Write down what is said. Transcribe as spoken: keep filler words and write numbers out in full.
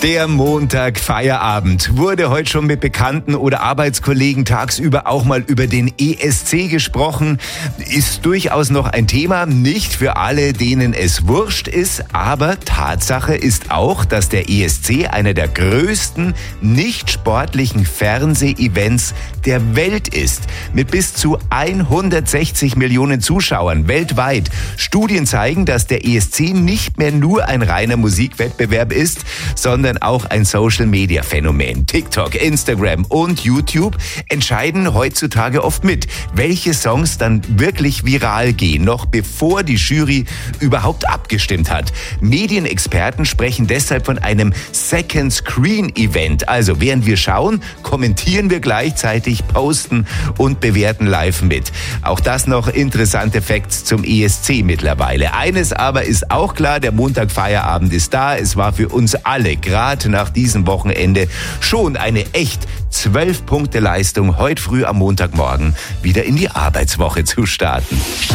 Der Montag-Feierabend. Wurde heute schon mit Bekannten oder Arbeitskollegen tagsüber auch mal über den E S C gesprochen? Ist durchaus noch ein Thema, nicht für alle, denen es wurscht ist, aber Tatsache ist auch, dass der E S C einer der größten nicht sportlichen Fernseh-Events der Welt ist. Mit bis zu hundertsechzig Millionen Zuschauern weltweit. Studien zeigen, dass der E S C nicht mehr nur ein reiner Musikwettbewerb ist, sondern auch ein Social-Media-Phänomen. TikTok, Instagram und YouTube entscheiden heutzutage oft mit, welche Songs dann wirklich viral gehen, noch bevor die Jury überhaupt abgestimmt hat. Medienexperten sprechen deshalb von einem Second Screen Event. Also während wir schauen, kommentieren wir gleichzeitig, posten und bewerten live mit. Auch das noch interessante Facts zum E S C mittlerweile. Eines aber ist auch klar, der Montagfeierabend ist da. Es war für uns alle, gerade nach diesem Wochenende, schon eine echt zwölf Punkte Leistung, heute früh am Montagmorgen wieder in die Arbeitswoche zu starten.